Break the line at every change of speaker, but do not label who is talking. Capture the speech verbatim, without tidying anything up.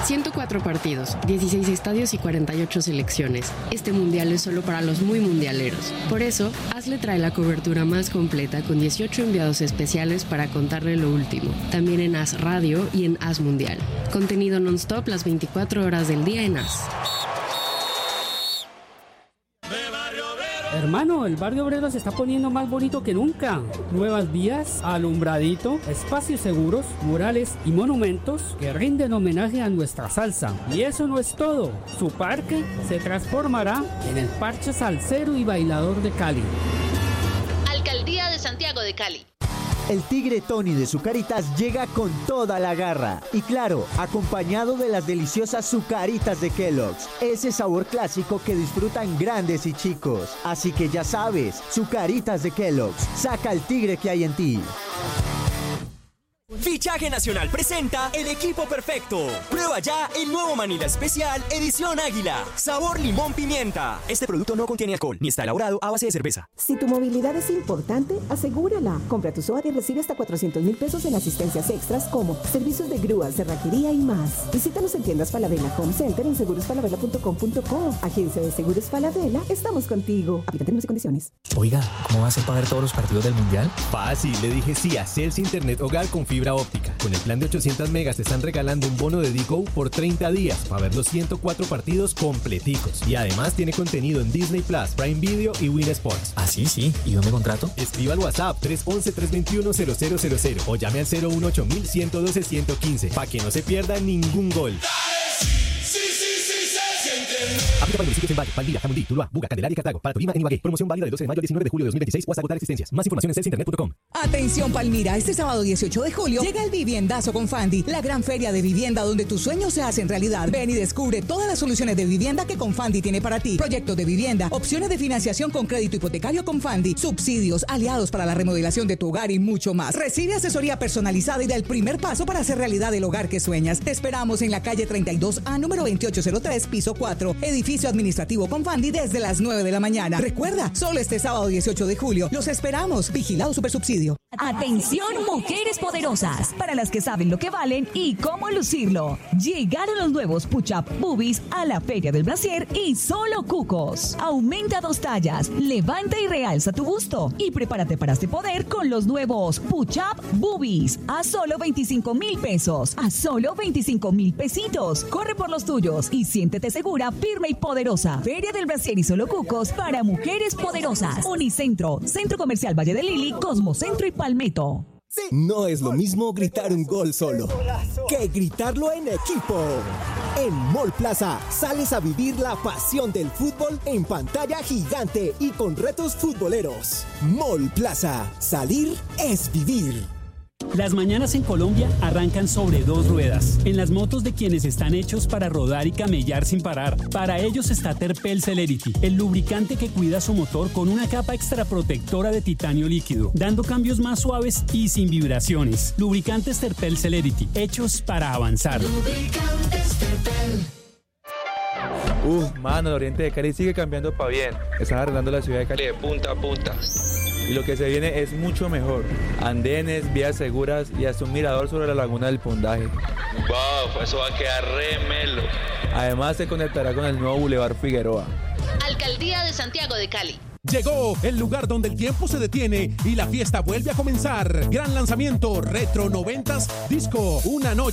ciento cuatro partidos, dieciséis estadios y cuarenta y ocho selecciones. Este mundial es solo para los muy mundialeros. Por eso, AS le trae la cobertura más completa con dieciocho enviados especiales para contarle lo último. También en AS Radio y en AS Mundial. Contenido non-stop las veinticuatro horas del día en AS.
Hermano, el barrio obrero se está poniendo más bonito que nunca. Nuevas vías, alumbradito, espacios seguros, murales y monumentos que rinden homenaje a nuestra salsa. Y eso no es todo. Su parque se transformará en el parche salsero y bailador de Cali.
Alcaldía de Santiago de Cali.
El Tigre Tony de Zucaritas llega con toda la garra y claro, acompañado de las deliciosas Zucaritas de Kellogg's, ese sabor clásico que disfrutan grandes y chicos. Así que ya sabes, Zucaritas de Kellogg's, saca el tigre que hay en ti.
Fichaje Nacional presenta el equipo perfecto. Prueba ya el nuevo Manila Especial Edición Águila. Sabor limón pimienta. Este producto no contiene alcohol ni está elaborado a base de cerveza.
Si tu movilidad es importante, asegúrala. Compra tu SOAT y recibe hasta cuatrocientos mil pesos en asistencias extras como servicios de grúa, cerrajería y más. Visítanos en tiendas Falabella Home Center en seguros falabella punto com punto co. Agencia de Seguros Falabella, estamos contigo. Aplica términos y condiciones.
Oiga, ¿cómo va a ser para ver todos los partidos del Mundial?
Fácil, le dije sí a Celsi Internet Hogar con fibra óptica. Con el plan de ochocientos megas te están regalando un bono de Digo por treinta días para ver los ciento cuatro partidos completicos. Y además tiene contenido en Disney Plus, Prime Video y Win Sports.
Ah, sí, sí. ¿Y dónde contrato?
Escriba al WhatsApp tres once, tres veintiuno, cero cero cero cero o llame al cero uno ocho mil, ciento doce, ciento quince para que no se pierda ningún gol. Aplica para municipios en Valle, Valdivia, Jamundí, Tuluá, Buga, Candelaria y Cartago. Para Tolima, en Ibagué. Promoción válida del doce de mayo al diecinueve de julio de dos mil veintiséis o hasta agotar existencias. Más información en celsi internet punto com.
Atención Palmira, este sábado dieciocho de julio llega el Viviendazo con Fandi, la gran feria de vivienda donde tus sueños se hacen realidad. Ven y descubre todas las soluciones de vivienda que Confandi tiene para ti. Proyectos de vivienda, opciones de financiación con crédito hipotecario Confandi, subsidios, aliados para la remodelación de tu hogar y mucho más. Recibe asesoría personalizada y da el primer paso para hacer realidad el hogar que sueñas. Te esperamos en la calle treinta y dos A, número veintiocho cero tres, piso cuatro, edificio administrativo Confandi desde las nueve de la mañana. Recuerda, solo este sábado dieciocho de julio. Los esperamos. Vigilado Supersubsidio.
Atención, mujeres poderosas, para las que saben lo que valen y cómo lucirlo. Llegaron los nuevos Push-Up Boobies a la Feria del Brasier y solo cucos. Aumenta dos tallas, levanta y realza tu busto y prepárate para este poder con los nuevos Push-Up Boobies a solo veinticinco mil pesos, a solo veinticinco mil pesitos. Corre por los tuyos y siéntete segura, firme y poderosa. Feria del Brasier y solo cucos para mujeres poderosas. Unicentro, Centro Comercial Valle de Lili, Cosmocentro y Palmetto.
No es lo mismo gritar un gol solo que gritarlo en equipo. En Mall Plaza sales a vivir la pasión del fútbol en pantalla gigante y con retos futboleros. Mall Plaza, salir es vivir.
Las mañanas en Colombia arrancan sobre dos ruedas, en las motos de quienes están hechos para rodar y camellar sin parar. Para ellos está Terpel Celerity, el lubricante que cuida su motor con una capa extra protectora de titanio líquido, dando cambios más suaves y sin vibraciones. Lubricantes Terpel Celerity, hechos para avanzar.
Lubricantes Terpel.
Uf, mano, el oriente de Cali sigue cambiando para bien. Están arreglando la ciudad de Cali de punta a punta. Y lo que se viene es mucho mejor. Andenes, vías seguras y hasta un mirador sobre la laguna del Pundaje.
Wow, eso va a quedar re melo.
Además se conectará con el nuevo Boulevard Figueroa.
Alcaldía de Santiago de Cali.
Llegó el lugar donde el tiempo se detiene y la fiesta vuelve a comenzar. Gran lanzamiento Retro noventas Disco. Una noche